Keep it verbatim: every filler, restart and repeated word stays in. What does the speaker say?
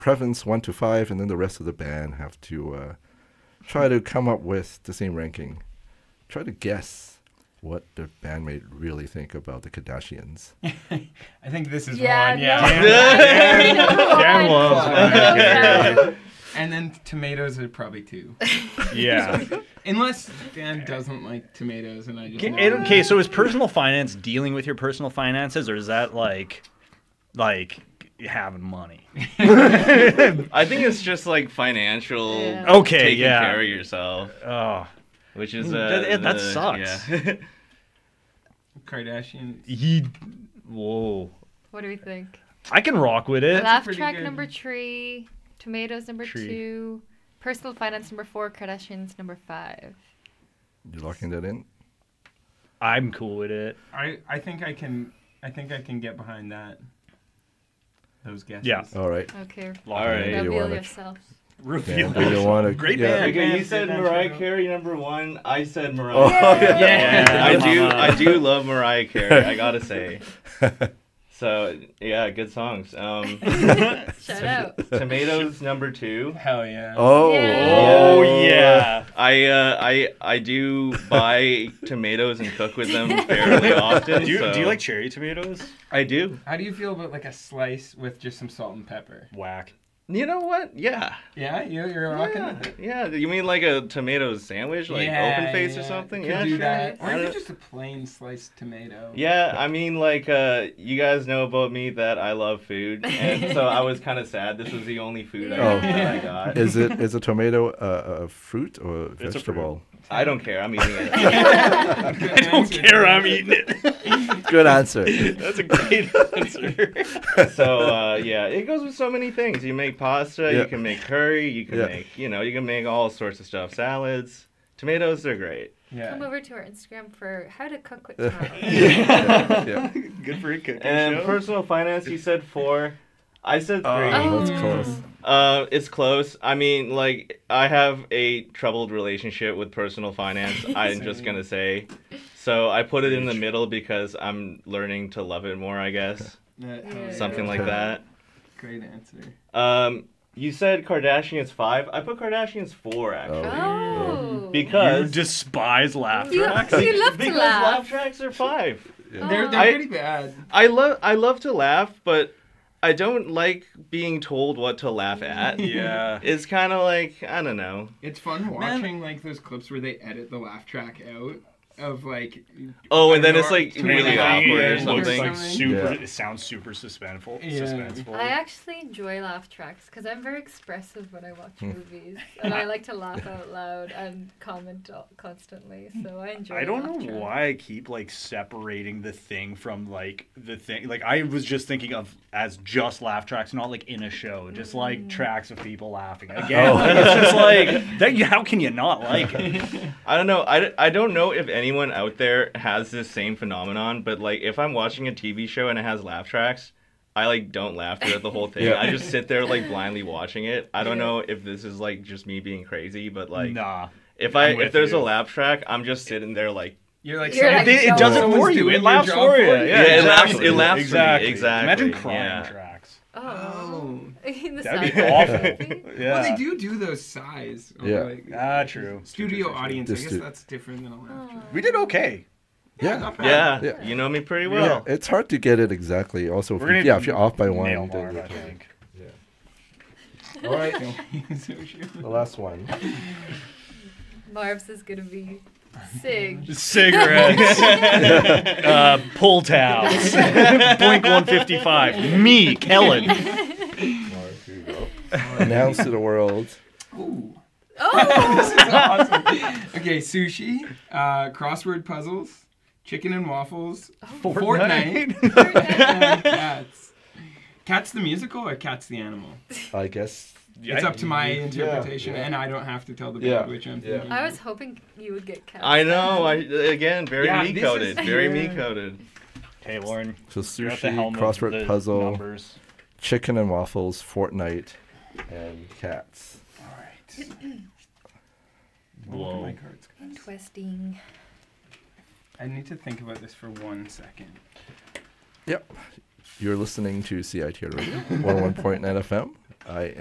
preference one to five, and then the rest of the band have to uh, try to come up with the same ranking. Try to guess what the bandmate really think about the Kardashians. I think this is Yeah, one. no. Yeah. Dan loves Mariah Carey. And then tomatoes are probably two. Yeah. Unless Dan doesn't like tomatoes and I just know. Okay, okay, so is personal finance dealing with your personal finances, or is that like, like having money? I think it's just like financial. Yeah. Okay, taking yeah. care of yourself, Oh, which is uh, That- that the- sucks. Yeah. Kardashians. he. Whoa. What do we think? I can rock with it. Laugh pretty track good. number three, tomatoes number Tree. two, personal finance number four, Kardashians number five. You locking that in? I'm cool with it. I, I think I can I think I can get behind that. Those guesses. Yeah. All right. Okay. All right. Yeah, you Reveal wanna- yourself. Reveal. Dan, do you want to? Great yeah. band. Okay, you said Band, Mariah band. Carey number one. I said Mariah. Oh, Carey. Yeah. I do. mama. I do love Mariah Carey. I gotta say. So yeah, good songs. Um, Shout out. Tomatoes number two. Hell yeah. Oh. Yeah. Oh yeah. I uh, I I do buy tomatoes and cook with them fairly often. Do you, so do you like cherry tomatoes? I do. How do you feel about like a slice with just some salt and pepper? Whack. You know what? Yeah. Yeah, you, you're rocking Yeah. with it. Yeah. You mean like a tomato sandwich, like Yeah, open face yeah. or something? Could Yeah. do sure. that. Or I even don't- just a plain sliced tomato. Yeah, I mean, like, uh, you guys know about me that I love food, and so I was kind of sad. This was the only food I, Oh. that I got. Is it is a tomato uh, a fruit or a It's a fruit. vegetable? I don't care. I'm eating it. I don't care. I'm eating it. Good answer. That's a great answer. So, uh, yeah, it goes with so many things. You make pasta, Yeah. you can make curry, you can Yeah. make, you know, you can make all sorts of stuff. Salads, tomatoes, they're great. Come Yeah. over to our Instagram for how to cook with Tom. Yeah, yeah. Good for a cooking And show. personal finance, you said four. I said three. Oh, that's Oh. close. Uh, it's close. I mean, like, I have a troubled relationship with personal finance, I'm just gonna say. So I put it in the middle because I'm learning to love it more, I guess. That- Yeah. Something like that. Great answer. Um, you said Kardashians five. I put Kardashians four, actually. Oh. You Because, despise laugh You, tracks. you love to because laugh laugh. tracks are five. Yeah. They're, they're I- pretty bad. I love I love to laugh, but I don't like being told what to laugh at. Yeah. It's kind of like, I don't know. It's fun watching like those clips where they edit the laugh track out of like. Oh, and then I it's don't like know, really tomato awkward or It and looks something. like super. Yeah. It sounds super suspenseful. Yeah. Suspenseful. I actually enjoy laugh tracks because I'm very expressive when I watch movies, and I like to laugh out loud and comment all- constantly. So I enjoy. I don't laugh know tracks. why I keep like separating the thing from like the thing. Like I was just thinking of as just laugh tracks, not like in a show, just like tracks of people laughing. Again, Oh. like, it's just like that. How can you not like it? I don't know. I, I don't know if anyone out there has this same phenomenon, but like if I'm watching a T V show and it has laugh tracks, I like don't laugh throughout the whole thing. Yeah. I just sit there like blindly watching it. I don't Yeah. know if this is like just me being crazy, but like Nah. if I I'm with if there's you. a laugh track, I'm just sitting there like You're like. You're someone- like, It, it does it someone's for you. doing It your laughs job for you. you. Yeah, Yeah, it laughs- exactly. it laughs for me. exactly. Exactly. Imagine crying Yeah. tracks. Oh. Oh. In the That'd be Seinfeld awful. movie? Yeah. Well, they do do those sighs. or, Yeah. Like, Ah, true. Studio True, true, true. audience. I Just guess do- that's different than a laugh track. We did okay. Yeah. Not bad. yeah, Yeah. you know me pretty Yeah, well. it's hard to get it exactly. Also, if We're you, gonna yeah, if you're off by one, Nail then Marv, I you're- think. All right, So sure. the last one. Marv's is gonna be Sig. Cigarettes, uh, pull tabs, Blink one fifty-five, me, Kellen. Marv, here you go. Announce to the world. Ooh. Oh. This is awesome. Okay, sushi, uh, crossword puzzles, chicken and waffles, Fortnite, and cats. Cats the musical or Cats the animal? I guess. It's up to my yeah, interpretation, yeah. and I don't have to tell the Yeah, band which I'm yeah. thinking. I was hoping you would get cats. I know. I again very Yeah, me this coded. is- Very yeah. me coded. Hey, Lauren, So you're at the sushi, helm of crossword the puzzle, numbers. chicken and waffles, Fortnite, and cats. All right. Whoa. My cards, guys. Twisting. I need to think about this for one second. Yep. You're listening to C I T R Radio, one oh one point nine F M. I